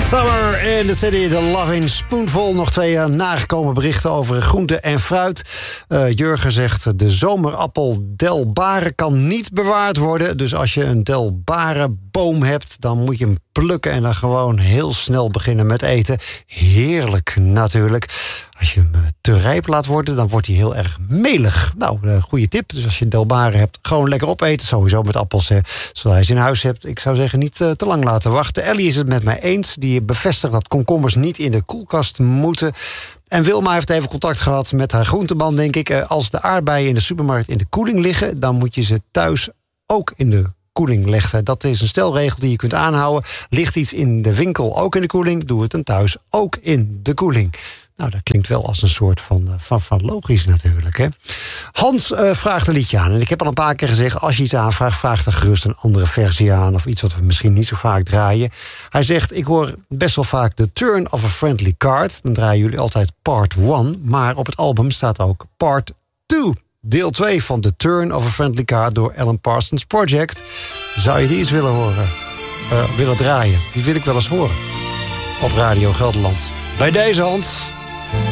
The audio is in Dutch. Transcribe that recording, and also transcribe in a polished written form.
Summer in the City, The Loving Spoonful. Nog 2 nagekomen berichten over groente en fruit. Jurgen zegt, de zomerappel Delbare kan niet bewaard worden. Dus als je een Delbare boom hebt, dan moet je hem plukken en dan gewoon heel snel beginnen met eten. Heerlijk natuurlijk. Als je hem te rijp laat worden, dan wordt hij heel erg melig. Nou, goede tip. Dus als je Delbare hebt, gewoon lekker opeten. Sowieso met appels, zodra je ze in huis hebt. Ik zou zeggen, niet te lang laten wachten. Ellie is het met mij eens. Die bevestigt dat komkommers niet in de koelkast moeten. En Wilma heeft even contact gehad met haar groenteman, denk ik. Als de aardbeien in de supermarkt in de koeling liggen, dan moet je ze thuis ook in de koeling leggen. Dat is een stelregel die je kunt aanhouden. Ligt iets in de winkel ook in de koeling, doe het dan thuis ook in de koeling. Nou, dat klinkt wel als een soort van logisch natuurlijk, hè. Hans vraagt een liedje aan. En ik heb al een paar keer gezegd, als je iets aanvraagt, vraag dan gerust een andere versie aan. Of iets wat we misschien niet zo vaak draaien. Hij zegt, ik hoor best wel vaak The Turn of a Friendly Card. Dan draaien jullie altijd part 1. Maar op het album staat ook part 2. Deel 2 van The Turn of a Friendly Card door Alan Parsons Project. Zou je die eens willen horen? Willen draaien? Die wil ik wel eens horen. Op Radio Gelderland. Bij deze, Hans.